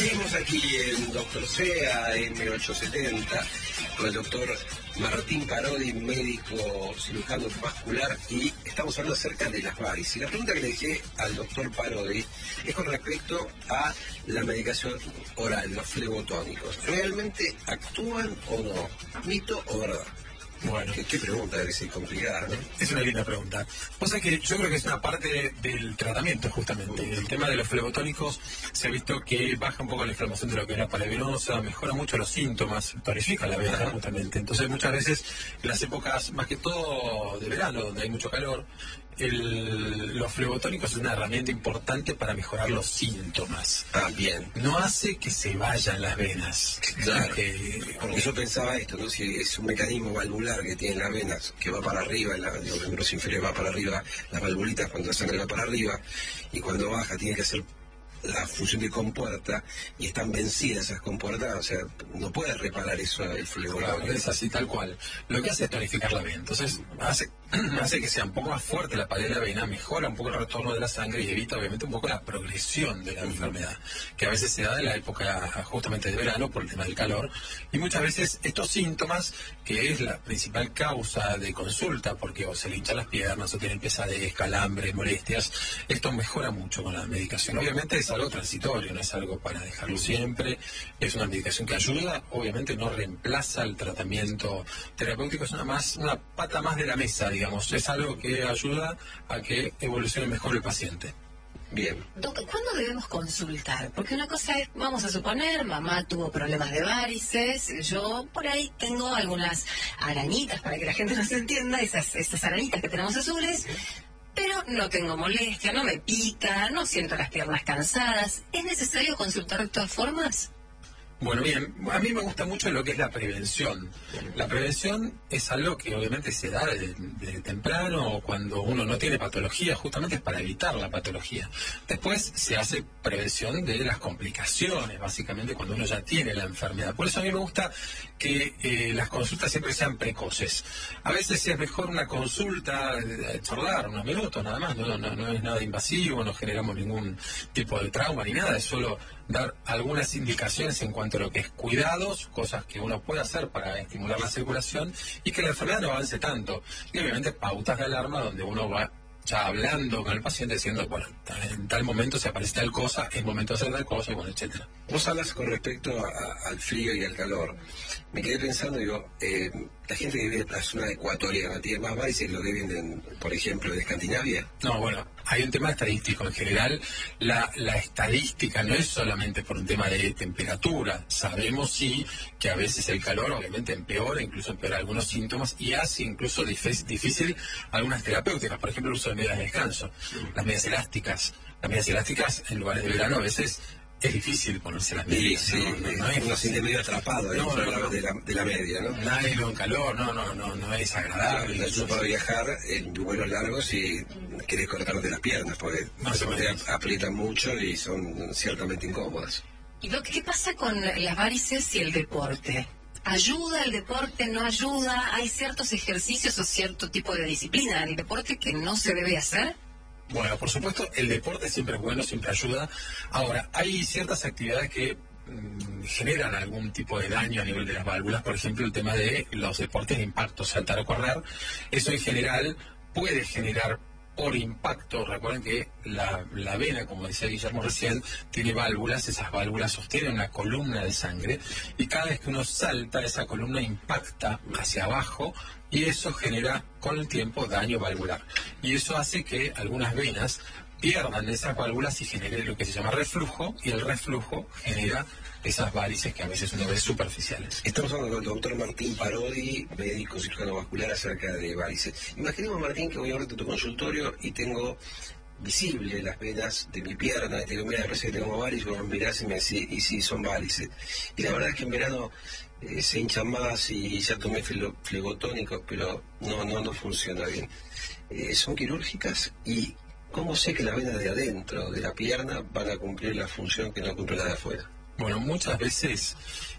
Seguimos aquí en Doctor C, AM870, con el doctor Martín Parodi, médico cirujano vascular, y estamos hablando acerca de las varices. Y la pregunta que le dejé al doctor Parodi es con respecto a la medicación oral, los flebotónicos. ¿Realmente actúan o no? ¿Mito o verdad? Bueno, ¿Qué pregunta debe ser complicada, ¿no? es una linda pregunta. O sea que yo creo que es una parte del tratamiento, justamente. El tema de los flebotónicos se ha visto que baja un poco la inflamación de la vena paravenosa, mejora mucho los síntomas, tonifica la vena, justamente. Entonces, muchas veces, en las épocas, más que todo de verano, donde hay mucho calor, los flebotónicos es una herramienta importante para mejorar los síntomas. Ah, bien. No hace que se vayan las venas. Claro, porque yo pensaba esto, ¿no? Si es un mecanismo valvular que tiene las venas, que va para arriba, los miembros inferiores va para arriba, las valvulitas cuando la sangre va para arriba, y cuando baja tiene que hacer la función de compuerta, y están vencidas esas compuertas, o sea, no puede reparar eso el flebotónico. Claro, es así, tal cual. Lo que hace es tonificar la vena. Entonces, hace que sea un poco más fuerte la pared de la vena, mejora un poco el retorno de la sangre y evita, obviamente, un poco la progresión de la enfermedad, que a veces se da en la época justamente de verano por el tema del calor. Y muchas veces estos síntomas, que es la principal causa de consulta, porque o se le hinchan las piernas o tienen pesadez, calambres, molestias, esto mejora mucho con la medicación. Obviamente es algo transitorio, no es algo para dejarlo siempre, es una medicación que ayuda, obviamente no reemplaza el tratamiento terapéutico, es una pata más de la mesa, digamos, es algo que ayuda a que evolucione mejor el paciente. Bien. Doctor, ¿cuándo debemos consultar? Porque una cosa es, vamos a suponer, mamá tuvo problemas de varices, yo por ahí tengo algunas arañitas, para que la gente nos entienda, esas arañitas que tenemos azules, pero no tengo molestia, no me pica, no siento las piernas cansadas. ¿Es necesario consultar de todas formas? Bueno, bien, a mí me gusta mucho lo que es la prevención. La prevención es algo que obviamente se da de temprano, cuando uno no tiene patología, justamente es para evitar la patología. Después se hace prevención de las complicaciones, básicamente cuando uno ya tiene la enfermedad. Por eso a mí me gusta que las consultas siempre sean precoces. A veces es mejor una consulta, charlar unos minutos nada más, no es nada invasivo, no generamos ningún tipo de trauma ni nada, es solo dar algunas indicaciones en cuanto a lo que es cuidados, cosas que uno puede hacer para estimular la circulación y que la enfermedad no avance tanto. Y obviamente pautas de alarma donde uno va ya hablando con el paciente diciendo, bueno, en tal momento se aparece tal cosa, es momento de hacer tal cosa, y bueno, etcétera. Vos hablas con respecto al frío y al calor. Me quedé pensando, digo, la gente que vive en la zona ecuatoriana tiene más varices que lo que vienen, por ejemplo, de Escandinavia. No, bueno, hay un tema estadístico. En general, la estadística no es solamente por un tema de temperatura. Sabemos, sí, que a veces el calor obviamente empeora, incluso empeora algunos síntomas y hace incluso difícil algunas terapéuticas. Por ejemplo, el uso de medias de descanso, las medias elásticas. Las medias elásticas en lugares de verano a veces es difícil ponerse las medias. Sí, uno se siente medio atrapado de la media, ¿no? Nylon, calor, no es agradable. Yo para viajar en vuelos largos y querés cortarte las piernas porque te aprietan mucho y son ciertamente incómodas. Y Doc, ¿qué pasa con las varices y el deporte? ¿Ayuda el deporte? ¿No ayuda? ¿Hay ciertos ejercicios o cierto tipo de disciplina en el deporte que no se debe hacer? Bueno, por supuesto, el deporte siempre es bueno, siempre ayuda. Ahora, hay ciertas actividades que generan algún tipo de daño a nivel de las válvulas. Por ejemplo, el tema de los deportes de impacto, saltar o correr. Eso en general puede generar por impacto. Recuerden que la vena, como decía Guillermo recién, tiene válvulas. Esas válvulas sostienen una columna de sangre y cada vez que uno salta, esa columna impacta hacia abajo y eso genera con el tiempo daño valvular. Y eso hace que algunas venas pierdan esas válvulas y genere lo que se llama reflujo, y el reflujo genera esas varices que a veces uno ve superficiales. Estamos hablando con el doctor Martín Parodi, médico cirujano vascular, acerca de varices. Imaginemos, Martín, que voy ahorita a tu consultorio y tengo visible las venas de mi pierna, y te digo, mira, parece que tengo varices, vos mirás y me decís, y sí, son varices. Y la verdad es que en verano se hinchan más y ya tomé flebotónicos, pero no funciona bien. Son quirúrgicas, y ¿cómo sé que las venas de adentro de la pierna van a cumplir la función que no cumple la de afuera? Bueno, muchas veces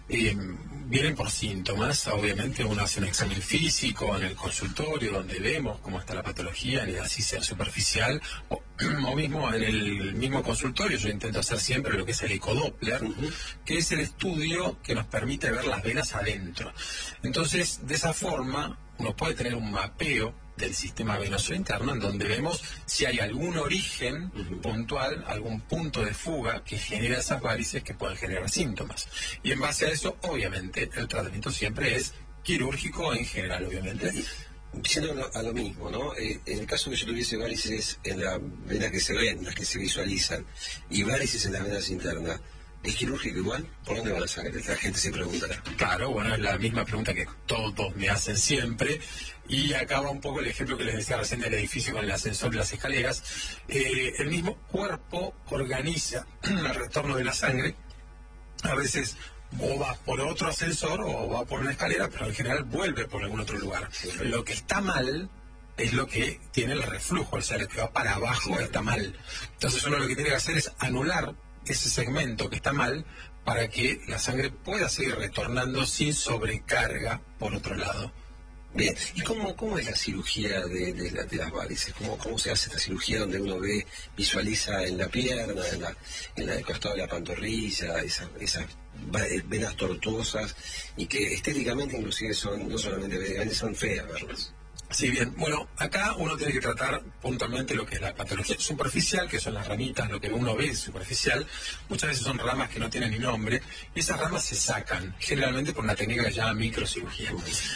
vienen por síntomas. Obviamente uno hace un examen físico en el consultorio donde vemos cómo está la patología, ni así sea superficial, o mismo en el mismo consultorio yo intento hacer siempre lo que es el ecodoppler, que es el estudio que nos permite ver las venas adentro. Entonces, de esa forma, uno puede tener un mapeo del sistema venoso interno en donde vemos si hay algún origen puntual, algún punto de fuga que genera esas varices que pueden generar síntomas. Y en base a eso, obviamente, el tratamiento siempre es quirúrgico en general, obviamente. Diciendo a lo mismo, ¿no? En el caso que yo tuviese varices en las venas que se ven, las que se visualizan, y varices en las venas internas, ¿es quirúrgico igual? ¿Por dónde va la sangre? La gente se preguntará. Claro, bueno, es la misma pregunta que todos me hacen siempre. Y acaba un poco el ejemplo que les decía recién del edificio con el ascensor y las escaleras. El mismo cuerpo organiza el retorno de la sangre. A veces o va por otro ascensor o va por una escalera, pero en general vuelve por algún otro lugar. Lo que está mal es lo que tiene el reflujo, o sea, lo que va para abajo está mal. Entonces uno lo que tiene que hacer es anular ese segmento que está mal para que la sangre pueda seguir retornando sin sobrecarga por otro lado. Bien, ¿y cómo es la cirugía de las varices? ¿Cómo se hace esta cirugía donde uno visualiza en la pierna, en el costado de la pantorrilla, esas venas tortuosas y que estéticamente inclusive son, no solamente estéticamente, son feas verlas? Sí, bien. Bueno, acá uno tiene que tratar puntualmente lo que es la patología superficial, que son las ramitas, lo que uno ve superficial. Muchas veces son ramas que no tienen ni nombre, y esas ramas se sacan, generalmente por una técnica que se llama microcirugía.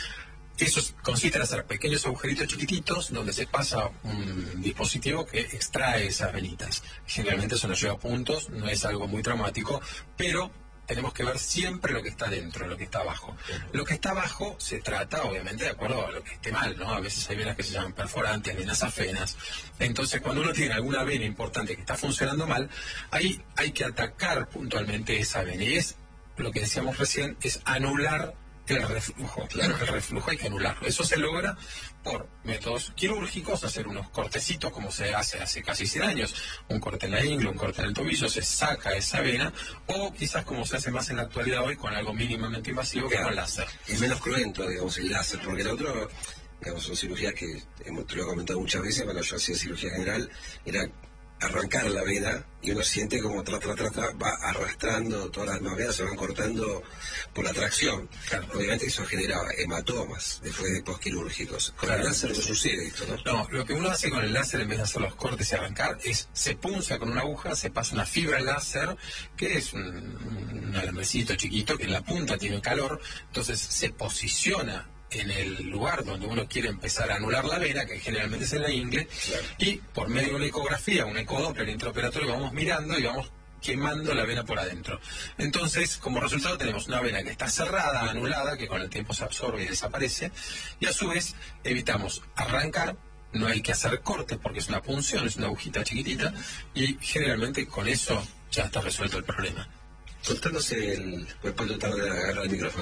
Eso consiste en hacer pequeños agujeritos chiquititos donde se pasa un dispositivo que extrae esas venitas. Generalmente eso nos lleva a puntos, no es algo muy traumático, pero tenemos que ver siempre lo que está dentro, lo que está abajo. Lo que está abajo se trata, obviamente, de acuerdo a lo que esté mal, ¿no? A veces hay venas que se llaman perforantes, venas afenas. Entonces, cuando uno tiene alguna vena importante que está funcionando mal, ahí hay que atacar puntualmente esa vena. Y es lo que decíamos recién, es anular el reflujo. Claro, el reflujo hay que anularlo. Eso se logra por métodos quirúrgicos, hacer unos cortecitos como se hace casi 100 años, un corte en la ingle, un corte en el tobillo, se saca esa vena, o quizás como se hace más en la actualidad hoy, con algo mínimamente invasivo, que es con láser. Es menos cruento, digamos, el láser, porque el otro, digamos, son cirugías que te lo he comentado muchas veces, cuando yo hacía cirugía general, era arrancar la vena y uno siente como va arrastrando todas las demás venas, se van cortando por la tracción. Claro. Obviamente eso genera hematomas después de postquirúrgicos. Con el láser no sucede esto, ¿no? No, lo que uno hace con el láser en vez de hacer los cortes y arrancar es se punza con una aguja, se pasa una fibra láser, que es un alambrecito chiquito que en la punta tiene calor, entonces se posiciona en el lugar donde uno quiere empezar a anular la vena, que generalmente es en la ingle, y por medio de una ecografía, un ecodoppler intraoperatorio, vamos mirando y vamos quemando la vena por adentro. Entonces, como resultado tenemos una vena que está cerrada, anulada, que con el tiempo se absorbe y desaparece, y a su vez evitamos arrancar. No hay que hacer cortes porque es una punción, es una agujita chiquitita, y generalmente con eso ya está resuelto el problema. Contanos después tratar de agarrar el micrófono.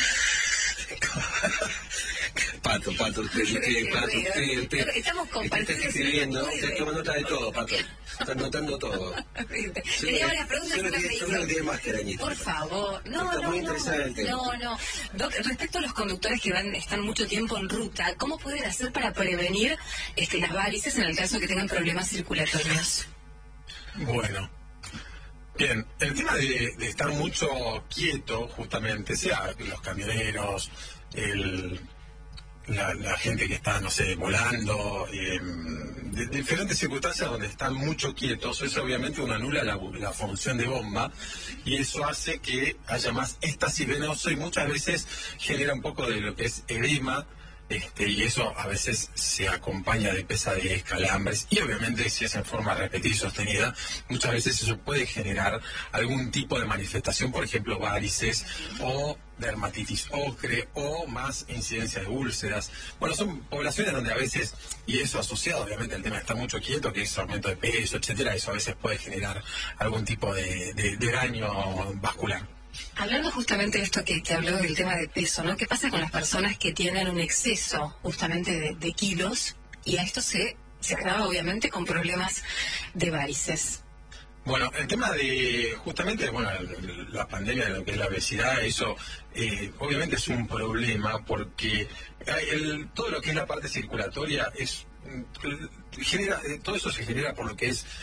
Pato, usted estamos escribiendo, usted toma nota de todo, Pato. Está anotando todo. Tenía varias preguntas. Seguro que tiene más que arañita. Por favor, no. Doc, respecto a los conductores que están mucho tiempo en ruta, ¿cómo pueden hacer para prevenir las varices en el caso de que tengan problemas circulatorios? Bueno. Bien, el tema de estar mucho quieto, justamente, sea los camioneros, la gente que está, no sé, volando, de diferentes circunstancias donde están mucho quietos, eso obviamente uno anula la función de bomba y eso hace que haya más éstasis venoso y muchas veces genera un poco de lo que es edema. Y eso a veces se acompaña de pesadez, calambres y obviamente si es en forma repetida y sostenida, muchas veces eso puede generar algún tipo de manifestación, por ejemplo varices o dermatitis ocre o más incidencia de úlceras. Bueno, son poblaciones donde a veces, y eso asociado obviamente al tema de estar mucho quieto, que es aumento de peso, etcétera, eso a veces puede generar algún tipo de daño vascular. Hablando justamente de esto que habló del tema de peso, ¿no? ¿Qué pasa con las personas que tienen un exceso justamente de kilos y a esto se agrava obviamente con problemas de varices? Bueno, el tema de, justamente, bueno, la pandemia de lo que es la obesidad, eso obviamente es un problema porque todo lo que es la parte circulatoria todo eso se genera por lo que es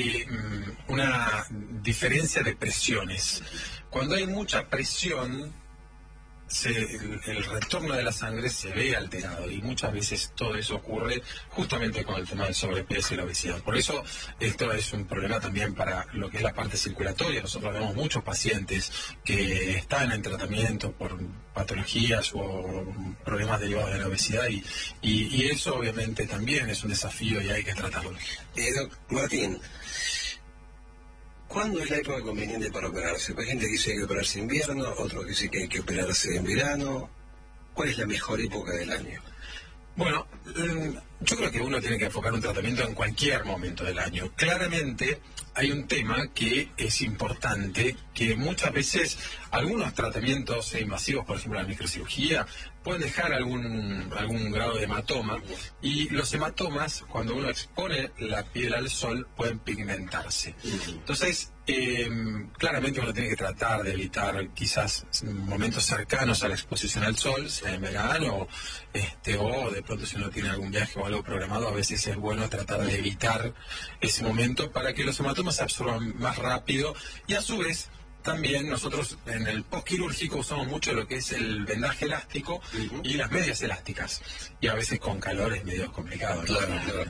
una diferencia de presiones. Cuando hay mucha presión, el retorno de la sangre se ve alterado y muchas veces todo eso ocurre justamente con el tema del sobrepeso y la obesidad. Por eso esto es un problema también para lo que es la parte circulatoria. Nosotros vemos muchos pacientes que están en tratamiento por patologías o problemas derivados de la obesidad y eso obviamente también es un desafío y hay que tratarlo. Martín, ¿cuándo es la época conveniente para operarse? Hay gente que dice que hay que operarse en invierno, otro que dice que hay que operarse en verano. ¿Cuál es la mejor época del año? Bueno, yo creo que uno tiene que enfocar un tratamiento en cualquier momento del año. Claramente hay un tema que es importante, que muchas veces algunos tratamientos invasivos, por ejemplo la microcirugía, pueden dejar algún grado de hematoma y los hematomas, cuando uno expone la piel al sol, pueden pigmentarse. Entonces, claramente uno tiene que tratar de evitar quizás momentos cercanos a la exposición al sol, sea en verano o de pronto si uno tiene algún viaje o algo programado, a veces es bueno tratar de evitar ese momento para que los hematomas se absorban más rápido y a su vez también nosotros en el postquirúrgico usamos mucho lo que es el vendaje elástico y las medias elásticas y a veces con calor es medio complicado, ¿no? Claro.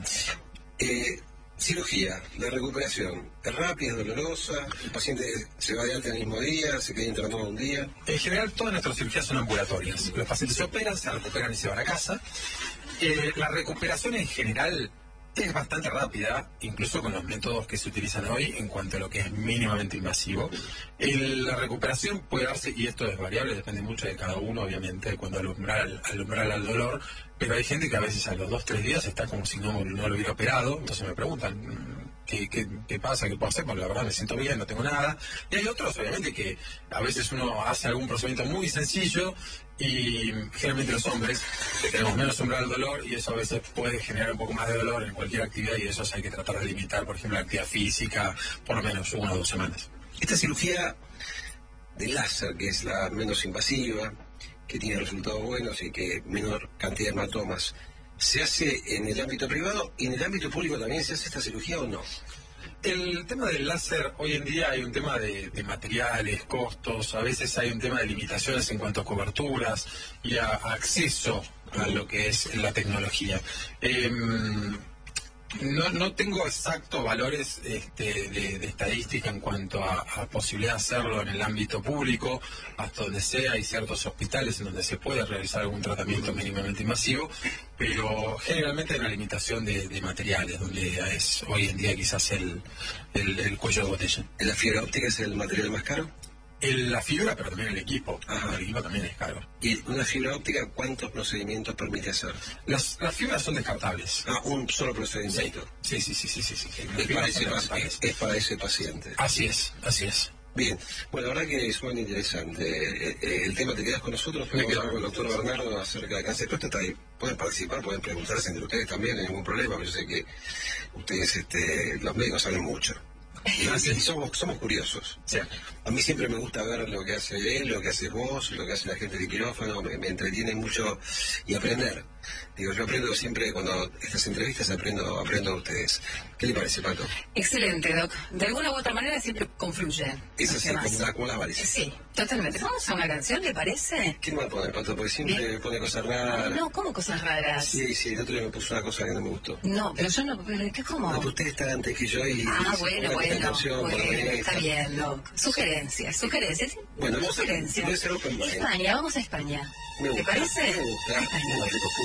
Cirugía, la recuperación, ¿es rápida, es dolorosa? ¿El paciente se va de alta el mismo día, se queda internado un día? En general todas nuestras cirugías son ambulatorias. Los pacientes se operan, se recuperan y se van a casa. La recuperación en general es bastante rápida, incluso con los métodos que se utilizan hoy en cuanto a lo que es mínimamente invasivo. La recuperación puede darse, y esto es variable, depende mucho de cada uno, obviamente, cuando alumbrar al dolor, pero hay gente que a veces a los 2-3 días está como si no lo hubiera operado, entonces me preguntan, ¿qué pasa? ¿Qué puedo hacer? Porque la verdad me siento bien, no tengo nada. Y hay otros, obviamente, que a veces uno hace algún procedimiento muy sencillo y generalmente los hombres que tenemos menos umbral al dolor y eso a veces puede generar un poco más de dolor en cualquier actividad y eso hay que tratar de limitar, por ejemplo, la actividad física por lo menos 1 o 2 semanas. Esta cirugía de láser, que es la menos invasiva, que tiene resultados buenos y que menor cantidad de hematomas, ¿se hace en el ámbito privado y en el ámbito público también se hace esta cirugía o no? El tema del láser, hoy en día hay un tema de materiales, costos, a veces hay un tema de limitaciones en cuanto a coberturas y a acceso a lo que es la tecnología. No tengo exactos valores de estadística en cuanto a posibilidad de hacerlo en el ámbito público, hasta donde sea, hay ciertos hospitales en donde se puede realizar algún tratamiento mínimamente invasivo, pero generalmente hay una limitación de materiales, donde es hoy en día quizás el cuello de botella. ¿La fibra óptica es el material más caro? La fibra, pero también el equipo. Ajá. El equipo también es caro. ¿Y una fibra óptica cuántos procedimientos permite hacer? Las fibras son descartables. Un solo procedimiento. Sí. Es para ese paciente. Así es. Bien, bueno, la verdad que suena interesante. El tema, ¿te quedas con nosotros? Vamos a hablar con el doctor Bernardo acerca de cáncer de próstata y pueden participar, pueden preguntarse entre ustedes también, no hay ningún problema. Yo sé que ustedes, los médicos, saben mucho. Y somos curiosos. Sí. A mí siempre me gusta ver lo que hace él, lo que haces vos, lo que hace la gente de quirófano, me entretiene mucho y aprender. Digo, yo aprendo siempre, cuando estas entrevistas aprendo de ustedes. ¿Qué le parece, Pato? Excelente, Doc. De alguna u otra manera siempre confluye. Es así, como las varices. Sí, totalmente. ¿Vamos a una canción, le parece? ¿Qué me va a poner, Pato? Porque siempre me pone cosas raras. No, ¿cómo cosas raras? Sí, el otro día me puso una cosa que no me gustó. No, pero yo no, ¿qué cómo? No, usted está antes que yo y... Bueno, está bien, Doc. Sugerencias. Bueno, sugerencias. voy a hacer open mind. España, vamos a España. Me ¿Te gusta, parece? me gusta. A España.